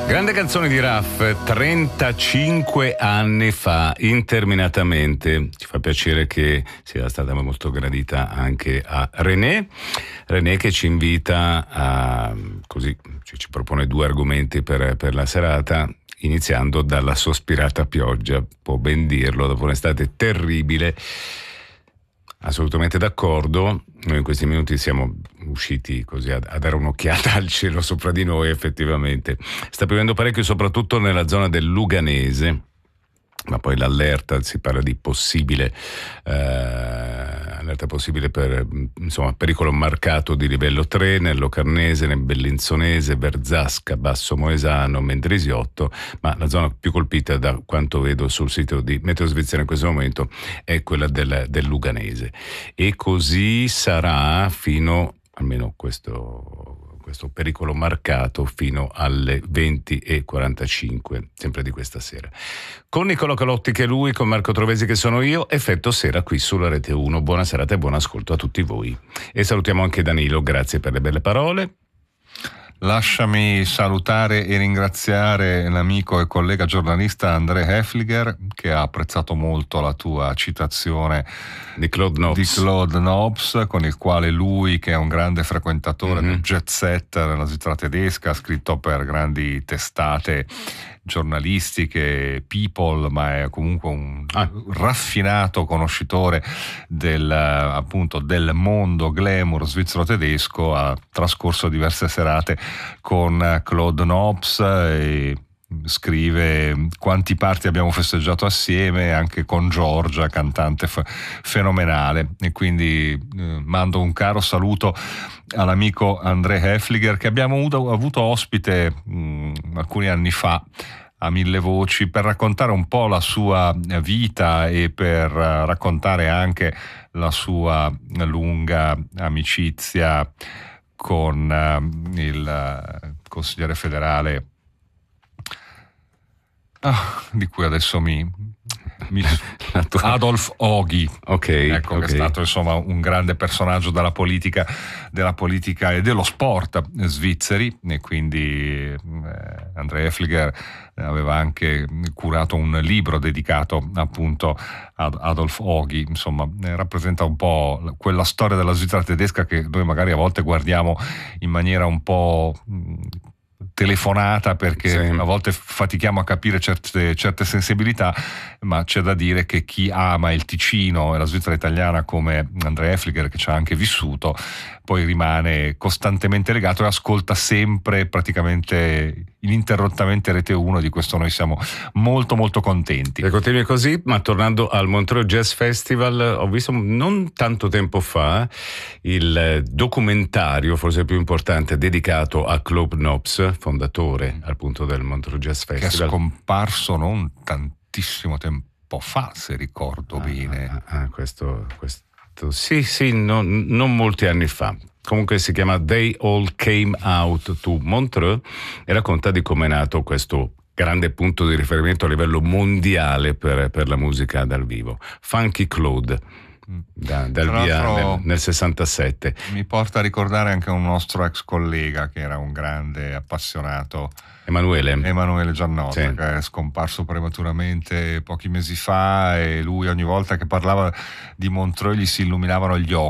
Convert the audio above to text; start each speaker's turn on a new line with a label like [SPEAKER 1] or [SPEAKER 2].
[SPEAKER 1] Grande canzone di Raff, 35 anni fa, interminatamente. Ci fa piacere che sia stata molto gradita anche a René che ci invita a, così ci propone due argomenti per la serata, iniziando dalla sospirata pioggia. Può ben dirlo, dopo un'estate terribile. Assolutamente d'accordo. Noi in questi minuti siamo usciti così a dare un'occhiata al cielo sopra di noi. Effettivamente sta piovendo parecchio, soprattutto nella zona del Luganese, ma poi l'allerta, si parla di possibile allerta possibile per pericolo marcato di livello 3 nel Locarnese, nel Bellinzonese, Verzasca, Basso Moesano, Mendrisiotto, ma la zona più colpita, da quanto vedo sul sito di Meteo Svizzera in questo momento, è quella del Luganese, e così sarà fino, almeno questo pericolo marcato, fino alle 20:45, sempre di questa sera. Con Nicola Calotti che è lui, con Marco Trovesi che sono io, Effetto Sera qui sulla Rete 1. Buona serata e buon ascolto a tutti voi. E salutiamo anche Danilo, grazie per le belle parole.
[SPEAKER 2] Lasciami salutare e ringraziare l'amico e collega giornalista André Hefliger, che ha apprezzato molto la tua citazione
[SPEAKER 1] di Claude
[SPEAKER 2] Nobs, con il quale lui, che è un grande frequentatore del jet set nella Svizzera tedesca, ha scritto per grandi testate giornalistiche, People, ma è comunque un raffinato conoscitore del mondo glamour svizzero tedesco. Ha trascorso diverse serate con Claude Nobs e scrive quanti party abbiamo festeggiato assieme, anche con Giorgia, cantante fenomenale, e quindi mando un caro saluto all'amico André Hefliger, che abbiamo avuto ospite alcuni anni fa a Mille Voci per raccontare un po' la sua vita e per raccontare anche la sua lunga amicizia con il consigliere federale di cui adesso Adolf Ogi, che è stato insomma un grande personaggio della politica e dello sport svizzeri, e quindi André Hefliger aveva anche curato un libro dedicato appunto ad Adolf Ogi. Insomma, rappresenta un po' quella storia della Svizzera tedesca che noi magari a volte guardiamo in maniera un po' telefonata, perché a volte fatichiamo a capire certe sensibilità, ma c'è da dire che chi ama il Ticino e la Svizzera italiana come André Hefliger, che ci ha anche vissuto, poi rimane costantemente legato e ascolta sempre, praticamente ininterrottamente, Rete 1. Di questo noi siamo molto molto contenti.
[SPEAKER 1] E continui così. Ma tornando al Montreux Jazz Festival, ho visto non tanto tempo fa il documentario, forse più importante, dedicato a Claude Nobs, fondatore appunto del Montreux Jazz Festival,
[SPEAKER 2] che è scomparso non tantissimo tempo fa, se ricordo bene.
[SPEAKER 1] Questo sì, non molti anni fa. Comunque si chiama They All Came Out to Montreux e racconta di come è nato questo grande punto di riferimento a livello mondiale per la musica dal vivo. Funky Claude, dal via nel 67.
[SPEAKER 2] Mi porta a ricordare anche un nostro ex collega che era un grande appassionato, Emanuele Giannotta, sì, che è scomparso prematuramente pochi mesi fa, e lui ogni volta che parlava di Montreux gli si illuminavano gli occhi.